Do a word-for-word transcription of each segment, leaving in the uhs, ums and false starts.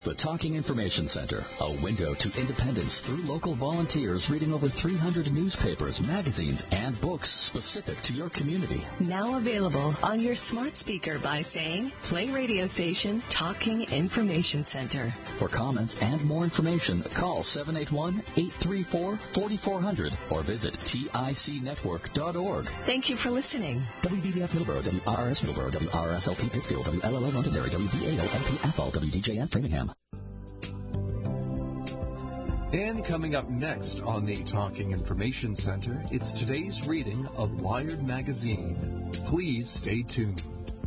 The Talking Information Center, a window to independence through local volunteers reading over three hundred newspapers, magazines, and books specific to your community. Now available on your smart speaker by saying, play radio station Talking Information Center. For comments and more information, call seven eight one, eight three four, four four zero zero or visit tic network dot org. Thank you for listening. W B B F Middleborough, W R R S Middleborough, W R R S L P Pittsfield, W L L O Londonderry, W B A O L P Athol, W D J F Framingham. And coming up next on the Talking Information Center, it's today's reading of Wired Magazine. Please stay tuned.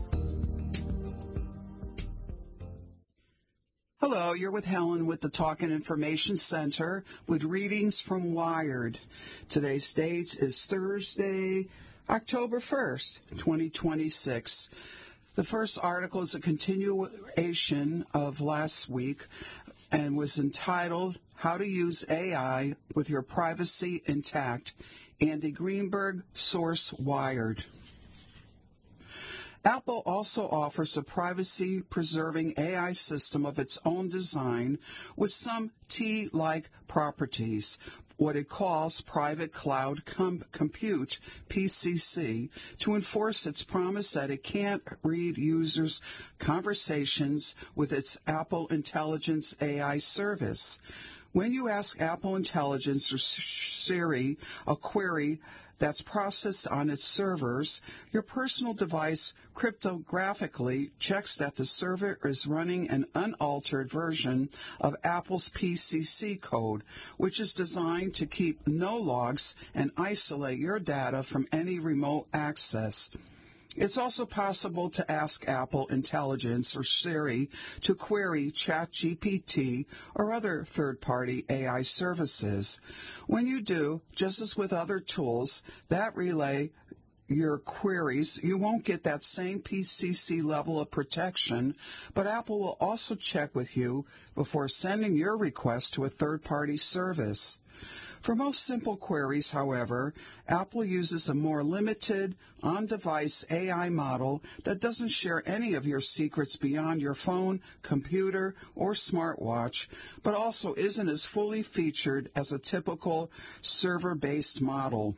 Hello, you're with Helen with the Talking Information Center with readings from Wired. Today's date is Thursday, October first, twenty twenty-six. The first article is a continuation of last week and was entitled, How to Use A I with Your Privacy Intact. Andy Greenberg, source Wired. Apple also offers a privacy-preserving A I system of its own design with some T-like properties, what it calls Private Cloud Com- Compute, P C C, to enforce its promise that it can't read users' conversations with its Apple Intelligence A I service. When you ask Apple Intelligence or Siri a query that's processed on its servers, your personal device cryptographically checks that the server is running an unaltered version of Apple's P C C code, which is designed to keep no logs and isolate your data from any remote access. It's also possible to ask Apple Intelligence or Siri to query ChatGPT or other third-party A I services. When you do, just as with other tools that relay your queries, you won't get that same P C C level of protection, but Apple will also check with you before sending your request to a third-party service. For most simple queries, however, Apple uses a more limited, on-device A I model that doesn't share any of your secrets beyond your phone, computer, or smartwatch, but also isn't as fully featured as a typical server-based model.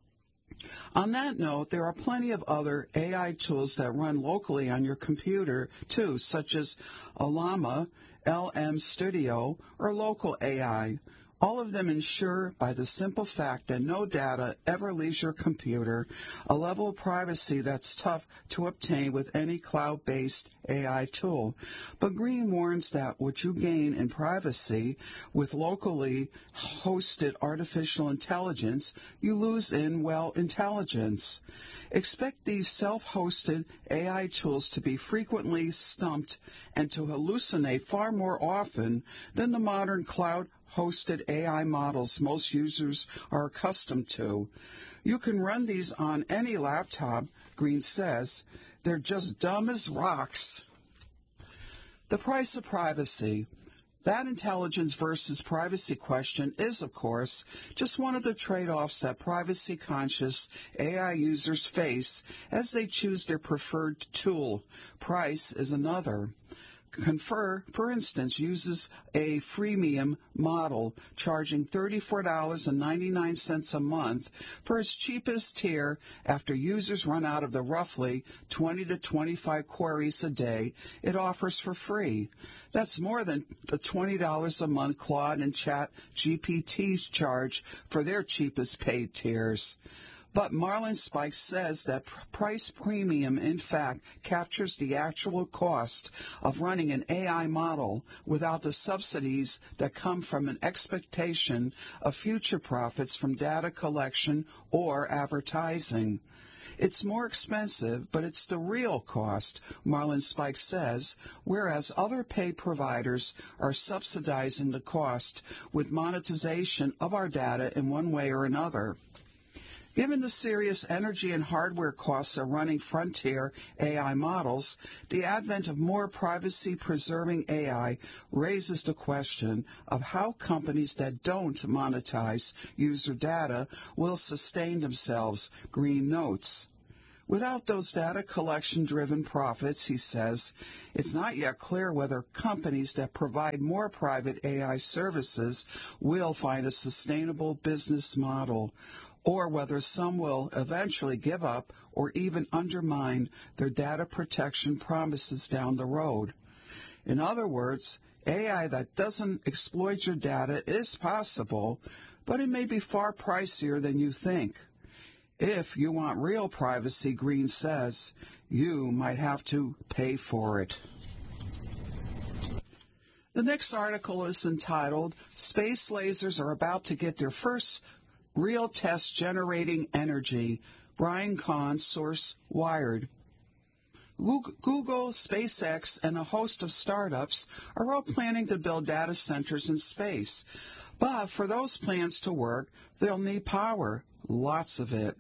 On that note, there are plenty of other A I tools that run locally on your computer, too, such as Llama, L M Studio, or Local A I. All of them ensure, by the simple fact that no data ever leaves your computer, a level of privacy that's tough to obtain with any cloud-based A I tool. But Green warns that what you gain in privacy with locally hosted artificial intelligence, you lose in, well, intelligence. Expect these self-hosted A I tools to be frequently stumped and to hallucinate far more often than the modern cloud hosted A I models most users are accustomed to. You can run these on any laptop, Green says. They're just dumb as rocks. The price of privacy. That intelligence versus privacy question is, of course, just one of the trade-offs that privacy-conscious A I users face as they choose their preferred tool. Price is another. Confer, for instance, uses a freemium model charging thirty-four dollars and ninety-nine cents a month for its cheapest tier after users run out of the roughly twenty to twenty-five queries a day it offers for free. That's more than the twenty dollars a month Claude and ChatGPT charge for their cheapest paid tiers. But Marlin Spike says that price premium, in fact, captures the actual cost of running an A I model without the subsidies that come from an expectation of future profits from data collection or advertising. It's more expensive, but it's the real cost, Marlin Spike says, whereas other paid providers are subsidizing the cost with monetization of our data in one way or another. Given the serious energy and hardware costs of running frontier A I models, the advent of more privacy-preserving A I raises the question of how companies that don't monetize user data will sustain themselves, Green notes. Without those data collection-driven profits, he says, it's not yet clear whether companies that provide more private A I services will find a sustainable business model, or whether some will eventually give up or even undermine their data protection promises down the road. In other words, A I that doesn't exploit your data is possible, but it may be far pricier than you think. If you want real privacy, Green says, you might have to pay for it. The next article is entitled, Space Lasers Are About to Get Their First Real Test Generating Energy. Brian Kahn, source Wired. Google, SpaceX, and a host of startups are all planning to build data centers in space. But for those plans to work, they'll need power, lots of it.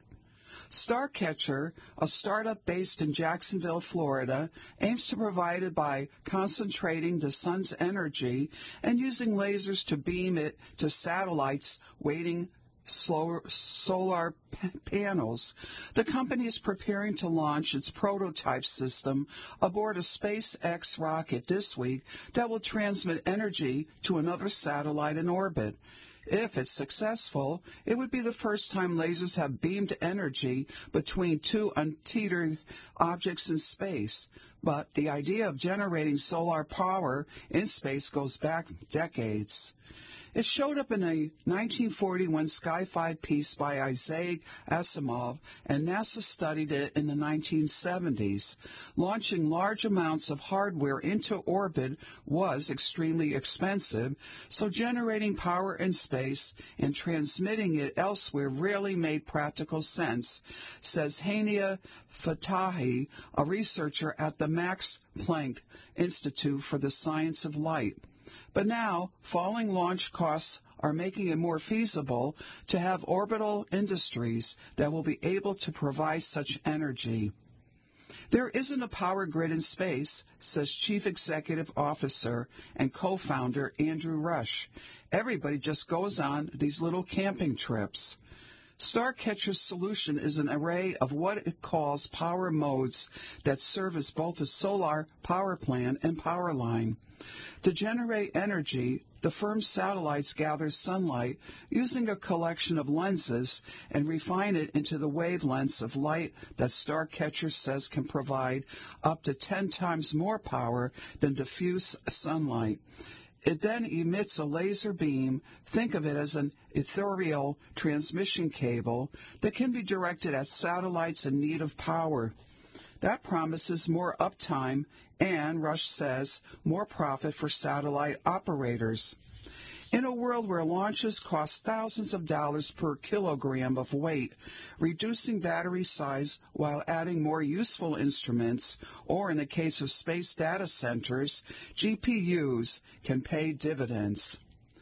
Starcatcher, a startup based in Jacksonville, Florida, aims to provide it by concentrating the sun's energy and using lasers to beam it to satellites waiting solar, solar p- panels. The company is preparing to launch its prototype system aboard a SpaceX rocket this week that will transmit energy to another satellite in orbit. If it's successful, it would be the first time lasers have beamed energy between two untethered objects in space. But the idea of generating solar power in space goes back decades. It showed up in a nineteen forty-one sci-fi piece by Isaac Asimov, and NASA studied it in the nineteen seventies. Launching large amounts of hardware into orbit was extremely expensive, so generating power in space and transmitting it elsewhere really made practical sense, says Hania Fatahi, a researcher at the Max Planck Institute for the Science of Light. But now, falling launch costs are making it more feasible to have orbital industries that will be able to provide such energy. There isn't a power grid in space, says Chief Executive Officer and co-founder Andrew Rush. Everybody just goes on these little camping trips. Starcatcher's solution is an array of what it calls power modes that serve as both a solar power plant and power line. To generate energy, the firm's satellites gather sunlight using a collection of lenses and refine it into the wavelengths of light that Starcatcher says can provide up to ten times more power than diffuse sunlight. It then emits a laser beam, think of it as an ethereal transmission cable, that can be directed at satellites in need of power. That promises more uptime and, Rush says, more profit for satellite operators. In a world where launches cost thousands of dollars per kilogram of weight, reducing battery size while adding more useful instruments, or in the case of space data centers, G P Us can pay dividends.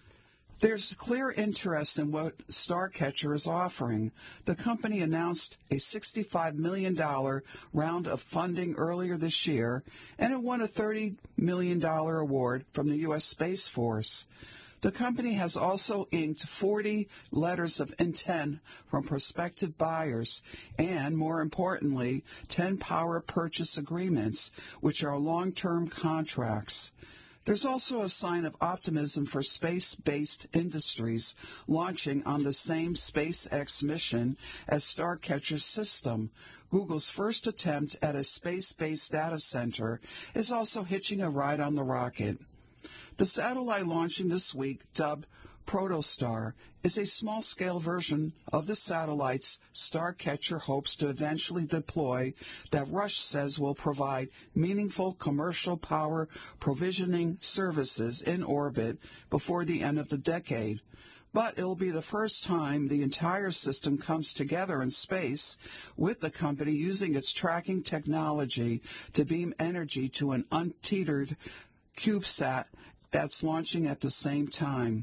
There's clear interest in what Starcatcher is offering. The company announced a sixty-five million dollars round of funding earlier this year, and it won a thirty million dollars award from the U S Space Force. The company has also inked forty letters of intent from prospective buyers and, more importantly, ten power purchase agreements, which are long-term contracts. There's also a sign of optimism for space-based industries launching on the same SpaceX mission as Starcatcher's system. Google's first attempt at a space-based data center is also hitching a ride on the rocket. The satellite launching this week, dubbed Protostar, is a small-scale version of the satellites Starcatcher hopes to eventually deploy that Rush says will provide meaningful commercial power provisioning services in orbit before the end of the decade. But it'll be the first time the entire system comes together in space, with the company using its tracking technology to beam energy to an untethered CubeSat that's launching at the same time.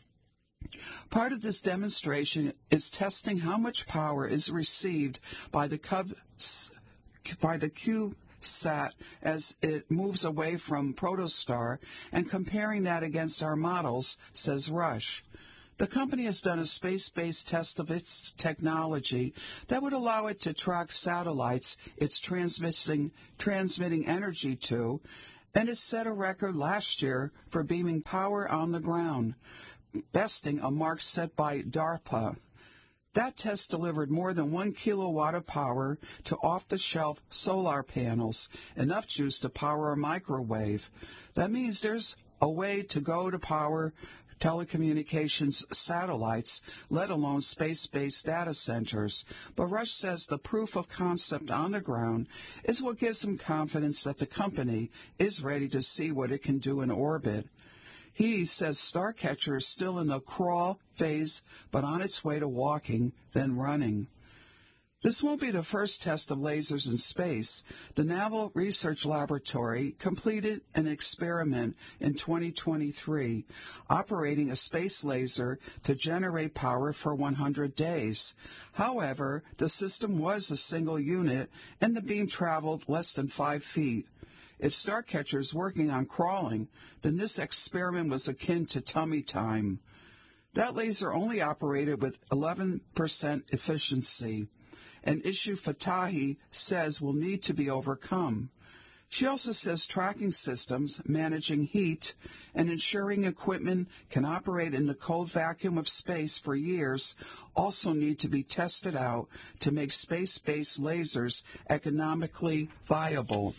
Part of this demonstration is testing how much power is received by the, Cub, by the CubeSat as it moves away from Protostar and comparing that against our models, says Rush. The company has done a space-based test of its technology that would allow it to track satellites it's transmitting, transmitting energy to, and it set a record last year for beaming power on the ground, besting a mark set by DARPA. That test delivered more than one kilowatt of power to off-the-shelf solar panels, enough juice to power a microwave. That means there's a way to go to power telecommunications satellites, let alone space-based data centers. But Rush says the proof of concept on the ground is what gives him confidence that the company is ready to see what it can do in orbit. He says Starcatcher is still in the crawl phase, but on its way to walking, then running. This won't be the first test of lasers in space. The Naval Research Laboratory completed an experiment in twenty twenty-three, operating a space laser to generate power for one hundred days. However, the system was a single unit, and the beam traveled less than five feet. If Starcatcher is working on crawling, then this experiment was akin to tummy time. That laser only operated with eleven percent efficiency. An issue Fatahi says will need to be overcome. She also says tracking systems, managing heat, and ensuring equipment can operate in the cold vacuum of space for years also need to be tested out to make space-based lasers economically viable.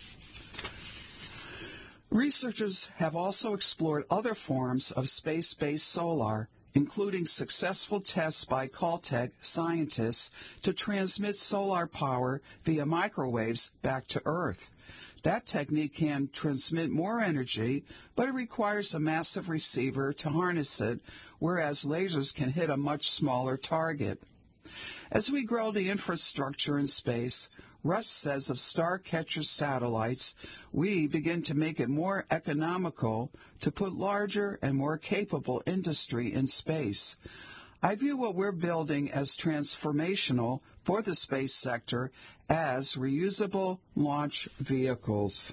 Researchers have also explored other forms of space-based solar, including successful tests by Caltech scientists to transmit solar power via microwaves back to Earth. That technique can transmit more energy, but it requires a massive receiver to harness it, whereas lasers can hit a much smaller target. As we grow the infrastructure in space, Rush says of Starcatcher satellites, we begin to make it more economical to put larger and more capable industry in space. I view what we're building as transformational for the space sector as reusable launch vehicles.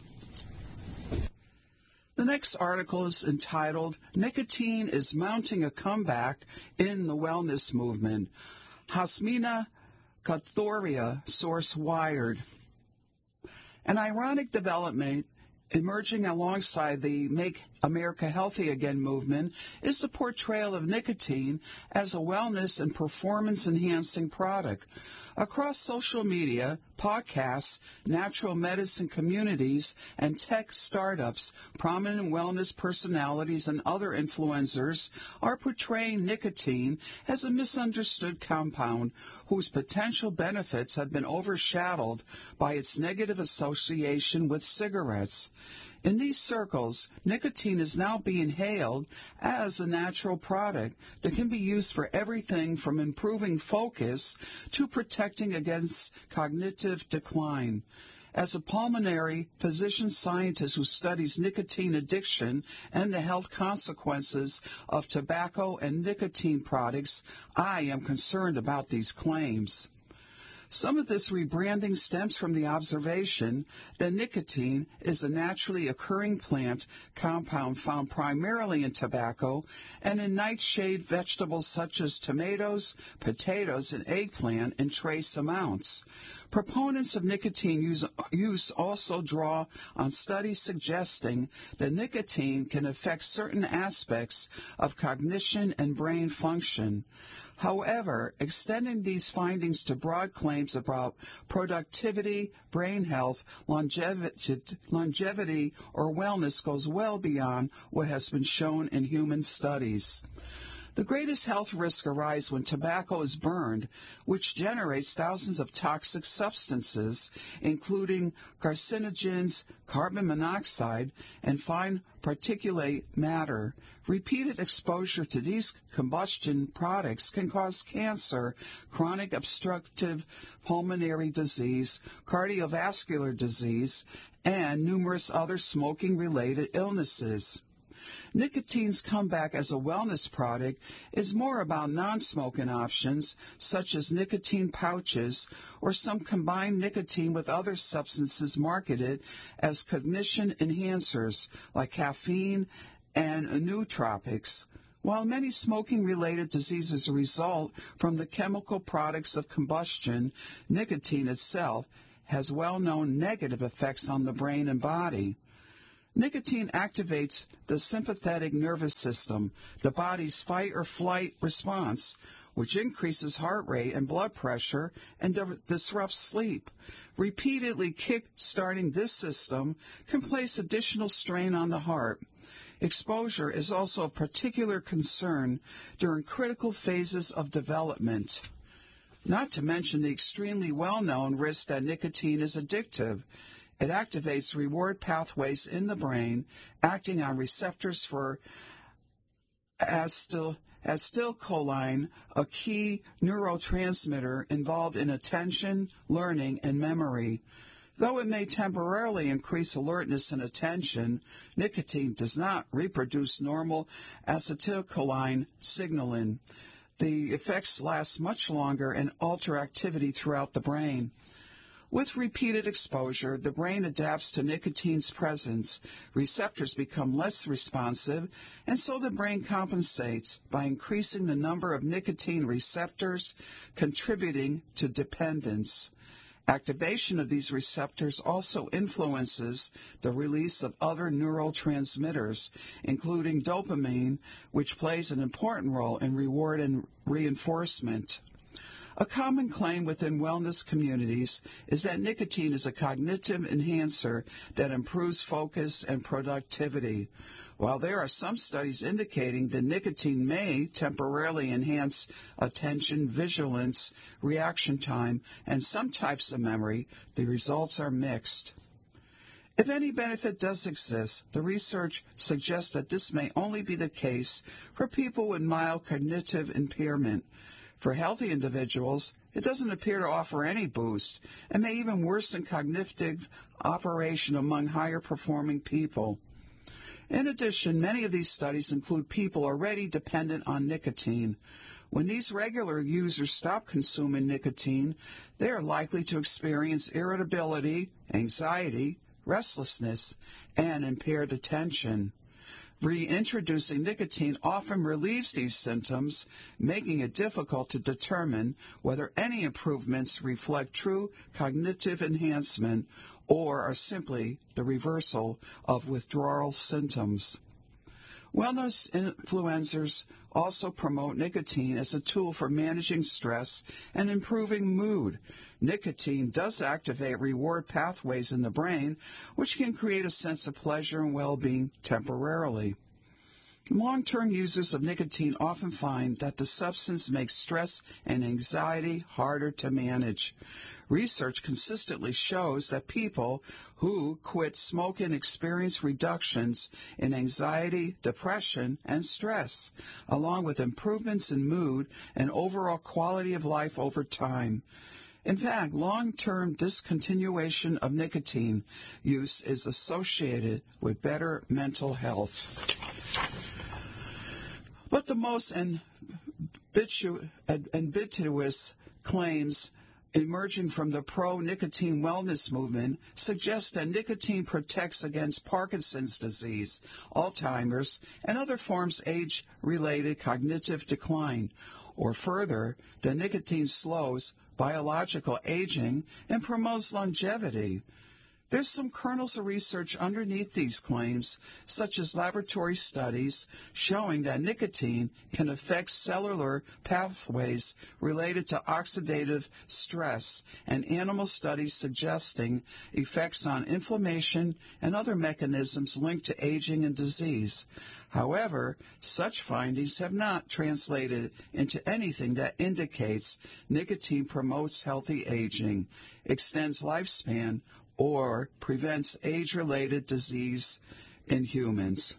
The next article is entitled, Nicotine is Mounting a Comeback in the Wellness Movement. Hasmina Kathoria, source Wired. An ironic development emerging alongside the Make America Healthy Again movement is the portrayal of nicotine as a wellness and performance-enhancing product. Across social media, podcasts, natural medicine communities, and tech startups, prominent wellness personalities and other influencers are portraying nicotine as a misunderstood compound whose potential benefits have been overshadowed by its negative association with cigarettes. In these circles, nicotine is now being hailed as a natural product that can be used for everything from improving focus to protecting against cognitive decline. As a pulmonary physician scientist who studies nicotine addiction and the health consequences of tobacco and nicotine products, I am concerned about these claims. Some of this rebranding stems from the observation that nicotine is a naturally occurring plant compound found primarily in tobacco and in nightshade vegetables such as tomatoes, potatoes, and eggplant in trace amounts. Proponents of nicotine use, use also draw on studies suggesting that nicotine can affect certain aspects of cognition and brain function. However, extending these findings to broad claims about productivity, brain health, longevity, longevity, or wellness goes well beyond what has been shown in human studies. The greatest health risks arise when tobacco is burned, which generates thousands of toxic substances, including carcinogens, carbon monoxide, and fine particulate matter. Repeated exposure to these combustion products can cause cancer, chronic obstructive pulmonary disease, cardiovascular disease, and numerous other smoking-related illnesses. Nicotine's comeback as a wellness product is more about non-smoking options, such as nicotine pouches or some combined nicotine with other substances marketed as cognition enhancers like caffeine and nootropics. While many smoking-related diseases result from the chemical products of combustion, nicotine itself has well-known negative effects on the brain and body. Nicotine activates the sympathetic nervous system, the body's fight-or-flight response, which increases heart rate and blood pressure and di- disrupts sleep. Repeatedly kick-starting this system can place additional strain on the heart. Exposure is also of particular concern during critical phases of development, not to mention the extremely well-known risk that nicotine is addictive. It activates reward pathways in the brain, acting on receptors for acetyl- acetylcholine, a key neurotransmitter involved in attention, learning, and memory. Though it may temporarily increase alertness and attention, nicotine does not reproduce normal acetylcholine signaling. The effects last much longer and alter activity throughout the brain. With repeated exposure, the brain adapts to nicotine's presence. Receptors become less responsive, and so the brain compensates by increasing the number of nicotine receptors, contributing to dependence. Activation of these receptors also influences the release of other neurotransmitters, including dopamine, which plays an important role in reward and reinforcement. A common claim within wellness communities is that nicotine is a cognitive enhancer that improves focus and productivity. While there are some studies indicating that nicotine may temporarily enhance attention, vigilance, reaction time, and some types of memory, the results are mixed. If any benefit does exist, the research suggests that this may only be the case for people with mild cognitive impairment. For healthy individuals, it doesn't appear to offer any boost and may even worsen cognitive operation among higher-performing people. In addition, many of these studies include people already dependent on nicotine. When these regular users stop consuming nicotine, they are likely to experience irritability, anxiety, restlessness, and impaired attention. Reintroducing nicotine often relieves these symptoms, making it difficult to determine whether any improvements reflect true cognitive enhancement or are simply the reversal of withdrawal symptoms. Wellness influencers also promote nicotine as a tool for managing stress and improving mood. Nicotine does activate reward pathways in the brain, which can create a sense of pleasure and well-being temporarily. Long-term users of nicotine often find that the substance makes stress and anxiety harder to manage. Research consistently shows that people who quit smoking experience reductions in anxiety, depression, and stress, along with improvements in mood and overall quality of life over time. In fact, long-term discontinuation of nicotine use is associated with better mental health. But the most ambiguous claims emerging from the pro-nicotine wellness movement suggest that nicotine protects against Parkinson's disease, Alzheimer's, and other forms of age-related cognitive decline, or further, that nicotine slows biological aging and promotes longevity. There's some kernels of research underneath these claims, such as laboratory studies showing that nicotine can affect cellular pathways related to oxidative stress, and animal studies suggesting effects on inflammation and other mechanisms linked to aging and disease. However, such findings have not translated into anything that indicates nicotine promotes healthy aging, extends lifespan, or prevents age-related disease in humans.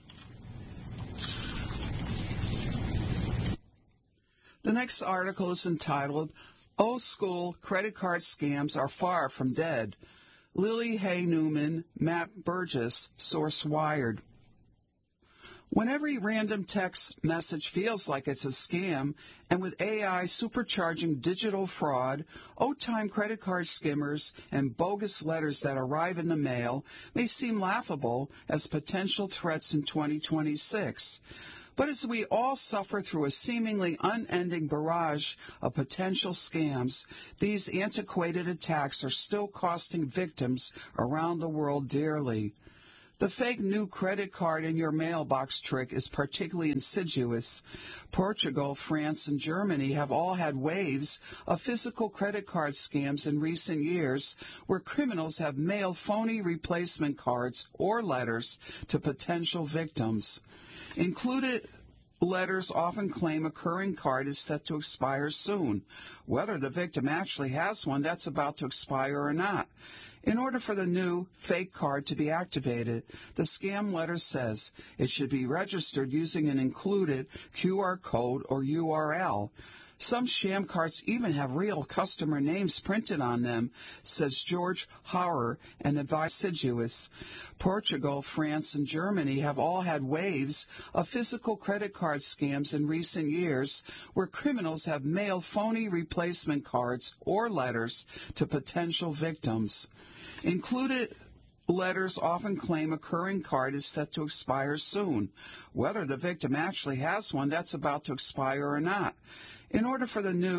The next article is entitled, Old School Credit Card Scams Are Far From Dead. Lily Hay Newman, Matt Burgess, Source Wired. When every random text message feels like it's a scam, and with A I supercharging digital fraud, old-time credit card skimmers and bogus letters that arrive in the mail may seem laughable as potential threats in twenty twenty-six. But as we all suffer through a seemingly unending barrage of potential scams, these antiquated attacks are still costing victims around the world dearly. The fake new credit card in your mailbox trick is particularly insidious. Portugal, France, and Germany have all had waves of physical credit card scams in recent years where criminals have mailed phony replacement cards or letters to potential victims. Included letters often claim a current card is set to expire soon, whether the victim actually has one that's about to expire or not. In order for the new fake card to be activated, the scam letter says it should be registered using an included Q R code or U R L. Some sham cards even have real customer names printed on them, says George Hauer, an advisor. Insidious. Portugal, France, and Germany have all had waves of physical credit card scams in recent years where criminals have mailed phony replacement cards or letters to potential victims. Included letters often claim a current card is set to expire soon, whether the victim actually has one that's about to expire or not. In order for the new